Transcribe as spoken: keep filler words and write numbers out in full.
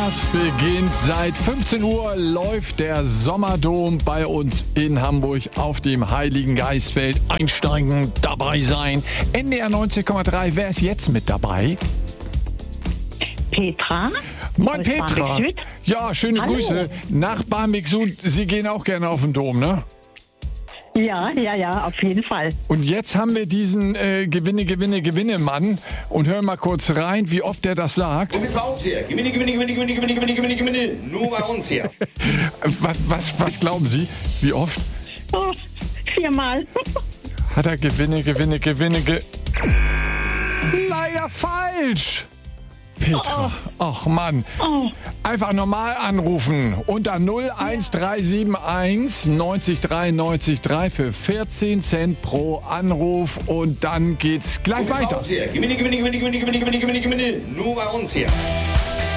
Das beginnt seit fünfzehn Uhr, läuft der Sommerdom bei uns in Hamburg auf dem Heiligen Geistfeld. Einsteigen, dabei sein. N D R neunzig Komma drei, wer ist jetzt mit dabei? Petra. Moin aus Petra. Barmbek Süd. Ja, schöne Hallo. Grüße nach Barmbek Süd. Sie gehen auch gerne auf den Dom, ne? Ja, ja, ja, auf jeden Fall. Und jetzt haben wir diesen äh, Gewinne, Gewinne, Gewinne-Mann. Und hören mal kurz rein, wie oft er das sagt. Wo geht's raus hier? Gewinne, Gewinne, Gewinne, Gewinne, Gewinne, Gewinne, Gewinne, Gewinne. Nur bei uns hier. Was, was, was glauben Sie? Wie oft Oh, viermal. hat er Gewinne, Gewinne, Gewinne, ge... Leider falsch! Petra, ach Mann. Oh, Einfach normal anrufen unter null eins drei sieben eins neunzig drei neunzig drei für vierzehn Cent pro Anruf und dann geht's gleich Wo geht's weiter. raus hier? Gewinne, Gewinne, Gewinne, Gewinne, Gewinne, Gewinne, Gewinne, Gewinne. Nur bei uns hier.